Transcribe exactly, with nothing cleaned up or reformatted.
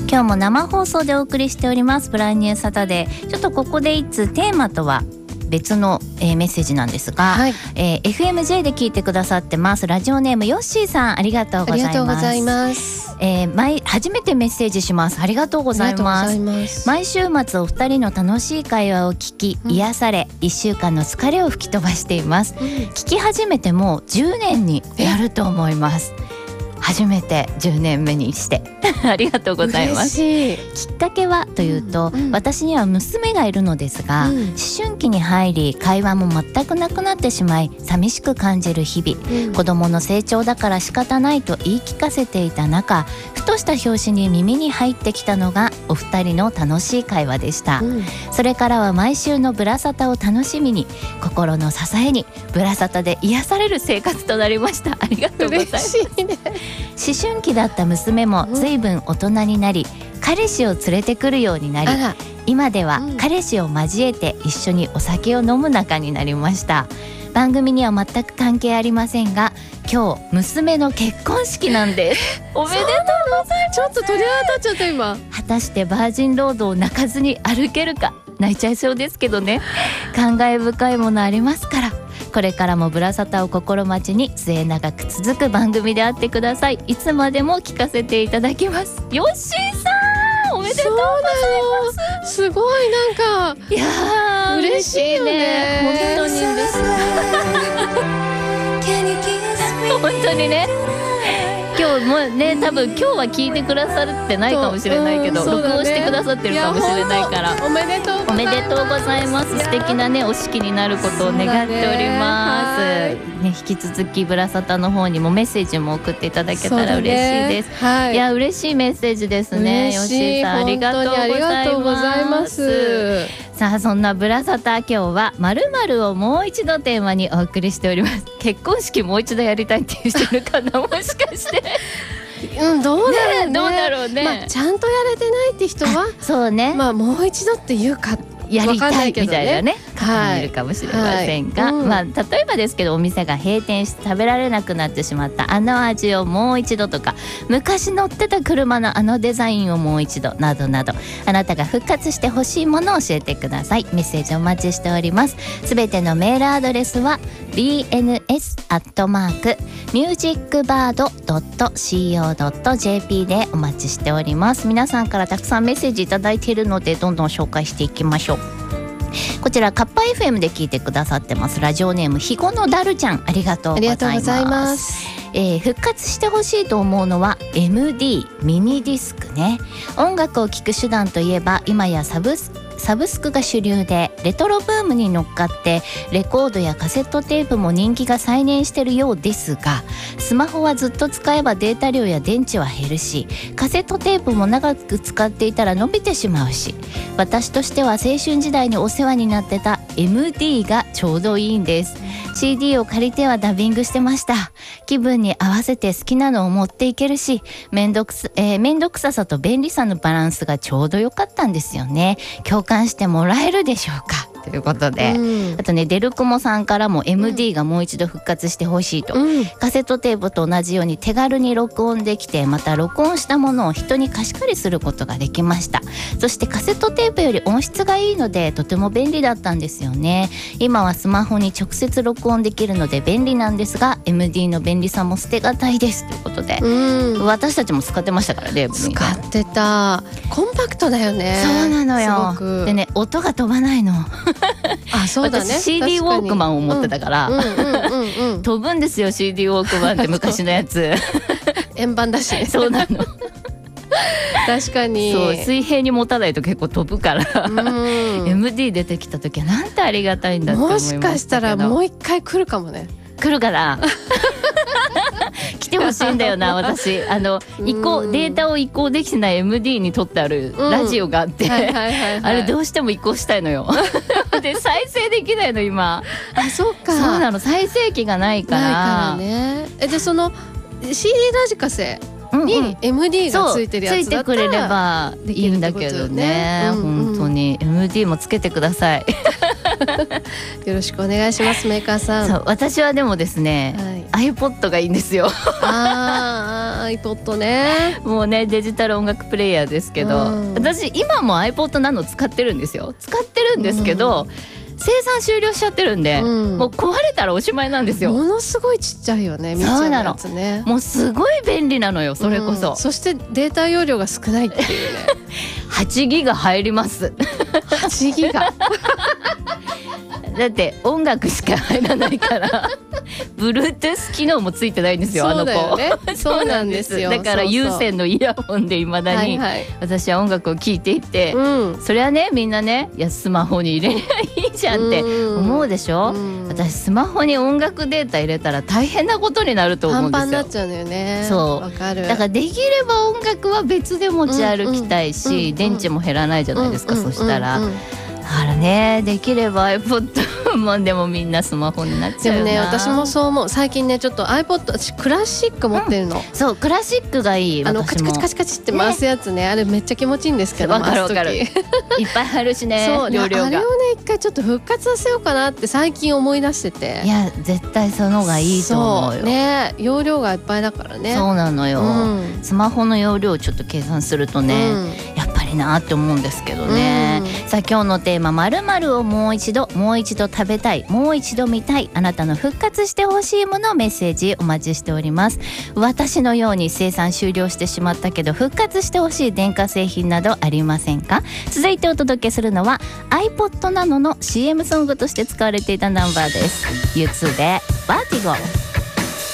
今日も生放送でお送りしておりますブランニューサタデー。ちょっとここで一通テーマとは別の、えー、メッセージなんですが、はい、えー、エフエムジェー で聞いてくださってます。ラジオネームヨッシーさん、ありがとうございます。 ありがとうございます。 えー、毎初めてメッセージします。ありがとうございます。ます毎週末お二人の楽しい会話を聞き、うん、癒されいっしゅうかんの疲れを吹き飛ばしています、うん、聞き始めてもうじゅうねんになると思います。初めてじゅうねんめにしてありがとうございます。きっかけはというと、うんうん、私には娘がいるのですが、うん、思春期に入り会話も全くなくなってしまい寂しく感じる日々、うん、子供の成長だから仕方ないと言い聞かせていた中、ふとした拍子に耳に入ってきたのがお二人の楽しい会話でした、うん、それからは毎週のブラサタを楽しみに、心の支えにブラサタで癒される生活となりました。ありがとうございます。嬉しいね。思春期だった娘も随分大人になり、彼氏を連れてくるようになり、今では彼氏を交えて一緒にお酒を飲む仲になりました。番組には全く関係ありませんが、今日娘の結婚式なんですおめでとうございます。 ちょっと鳥肌立っちゃった今。 果たしてバージンロードを泣かずに歩けるか、泣いちゃいそうですけどね。感慨深いものありますから、これからもブラサタを心待ちに末永く続く番組であってください。いつまでも聞かせていただきます。ヨッシーさん、おめでとうございます。 すごい、なんかいやー嬉しいね。本当に嬉しい本当にね。今日もね、多分今日は聞いてくださってないかもしれないけど、うんうんね、録音してくださってるかもしれないから、 おめでとうございます。 おめでとうございます。素敵なねお式になることを願っております、ね、引き続きブラサタの方にもメッセージも送っていただけたら嬉しいです、はい、いや嬉しいメッセージですね。ヨッシーさん、ありがとうございます。さあ、そんなブラサタ、今日は〇〇をもう一度テーマにお送りしております。結婚式もう一度やりたいっていう人いるかなもしかしてうん、どうだろうね。 ね、どうだろうね、 まあ、ちゃんとやれてないって人はそうね、 まあもう一度っていうかやりたいみたいなね方もいるかもしれませんが、はいはい、うん、まあ、例えばですけど、お店が閉店して食べられなくなってしまったあの味をもう一度とか、昔乗ってた車のあのデザインをもう一度などなど、あなたが復活してほしいものを教えてください。メッセージお待ちしております。すべてのメールアドレスは ビーエヌエス アットマーク ミュージックバード ドット シーオー ドット ジェーピー でお待ちしております。皆さんからたくさんメッセージいただいているので、どんどん紹介していきましょう。こちらカッパ エフエム で聞いてくださってます。ラジオネームひごのだるちゃん、ありがとうございます。ありがとうございます。えー、復活してほしいと思うのは エムディー ミニディスクね。音楽を聴く手段といえば今やサブスサブスクが主流で、レトロブームに乗っかってレコードやカセットテープも人気が再燃しているようですが、スマホはずっと使えばデータ量や電池は減るし、カセットテープも長く使っていたら伸びてしまうし、私としては青春時代にお世話になってた エムディー がちょうどいいんです。 シーディー を借りてはダビングしてました。気分に合わせて好きなのを持っていけるし、めんどくさ、えー、めんどくささと便利さのバランスがちょうど良かったんですよね。共感してもらえるでしょうか、ということで、うん、あとね、デルクモさんからも エムディー がもう一度復活してほしいと、うん、カセットテープと同じように手軽に録音できて、また録音したものを人に貸し借りすることができました。そしてカセットテープより音質がいいのでとても便利だったんですよね。今はスマホに直接録音できるので便利なんですが、 エムディー の便利さも捨てがたいです、ということで、うん、私たちも使ってましたからね。 使ってた。コンパクトだよね。 そうなのよ。でね、音が飛ばないのあ、そうだね。 私 シーディー ウォークマンを持ってたから、飛ぶんですよ シーディー ウォークマンって昔のやつ円盤だしそうなの確かに。 そう、水平に持たないと結構飛ぶからエムディー 出てきた時はなんてありがたいんだって思いましたけど、 もしかしたらもう一回来るかもね。 来るから来てほしいんだよな。私あの移行データを移行できてない エムディー に取ってあるラジオがあって、あれどうしても移行したいのよで再生できないの今。 あ、そうか。 そうなの、再生機がないから。ないからね。え、でその シーディー ラジカセに エムディー がついてるやつだったら、 ついてくれればいいんだけどね。本当に エムディー もつけてくださいよろしくお願いしますメーカーさん。 そう私はでもですね、はい、iPod がいいんですよ。 あー iPod ね。 もうねデジタル音楽プレイヤーですけど、うん、私今も iPod なの使ってるんですよ。使ってるんですけど、うん生産終了しちゃってるんで、うん、もう壊れたらおしまいなんですよ。 ものすごいちっちゃいよね。見ちゃうやつね。 もうすごい便利なのよそれこそ、 うん、そしてデータ容量が少ないっていうね。 はちギガ入ります。 はちギガだって音楽しか入らないからBluetooth 機能もついてないんですよ。 そうだよね。あの子そうなんですよ。 だから有線のイヤホンでいまだに私は音楽を聴いていて、はいはい、それはねみんなねいやスマホに入れりゃいいじゃんって思うでしょ。私スマホに音楽データ入れたら大変なことになると思うんですよ。 パンパンになっちゃうのよね。 そうわかる。 だからできれば音楽は別で持ち歩きたいし、うんうん、電池も減らないじゃないですか、うんうん、そしたら、うんうんだからねできれば iPod もでもみんなスマホになっちゃうな。 でもね私もそう思う。最近ねちょっと iPod 私クラシック持ってるの、うん、 そうクラシックがいい。 あのカチカチカチカチって回すやつ ね, ねあれめっちゃ気持ちいいんですけどわかるわかるいっぱい入るしね。 そう容量があれをね一回ちょっと復活させようかなって最近思い出してて。 いや絶対その方がいいと思うよ。 そうね容量がいっぱいだからね。 そうなのよ、うん、スマホの容量をちょっと計算するとね、うん、やっぱりなって思うんですけどね、うん、さあ今日のテーマ〇〇をもう一度もう一度食べたいもう一度見たいあなたの復活してほしいものメッセージお待ちしております。私のように生産終了してしまったけど復活してほしい電化製品などありませんか。続いてお届けするのは iPod ナノの シーエム ソングとして使われていたナンバーです。ユーツーでバーティゴ。